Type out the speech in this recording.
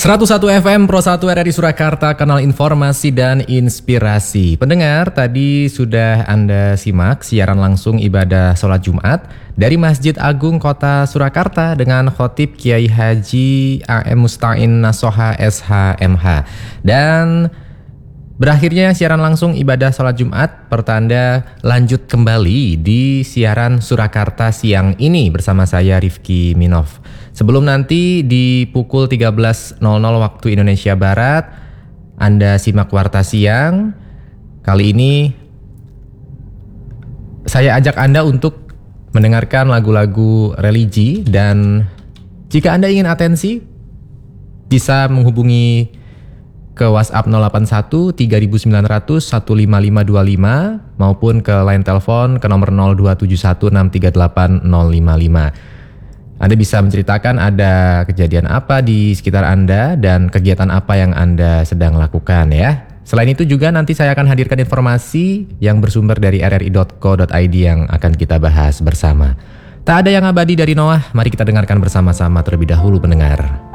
101 FM Pro 1 RRI Surakarta, kanal informasi dan inspirasi. Pendengar, tadi sudah Anda simak siaran langsung ibadah sholat Jumat dari Masjid Agung Kota Surakarta dengan Khotib Kiai Haji A.M. Musta'in Nasoha SHMH. Dan berakhirnya siaran langsung ibadah sholat Jumat, pertanda lanjut kembali di siaran Surakarta siang ini bersama saya Rifki Minov. Sebelum nanti di pukul 13.00 waktu Indonesia Barat, Anda simak Warta Siang. Kali ini saya ajak Anda untuk mendengarkan lagu-lagu religi, dan jika Anda ingin atensi, bisa menghubungi ke WhatsApp 081 3900 15525 maupun ke line telepon ke nomor 0271 638 055. Anda bisa menceritakan ada kejadian apa di sekitar Anda dan kegiatan apa yang Anda sedang lakukan ya. Selain itu juga nanti saya akan hadirkan informasi yang bersumber dari rri.co.id yang akan kita bahas bersama. Tak ada yang abadi dari Noah, mari kita dengarkan bersama-sama terlebih dahulu pendengar.